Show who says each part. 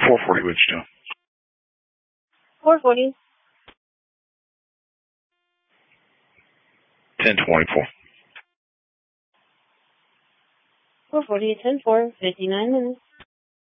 Speaker 1: 440 Wichita.
Speaker 2: 440.
Speaker 1: 1024.
Speaker 2: 440, 10-4, 59 minutes.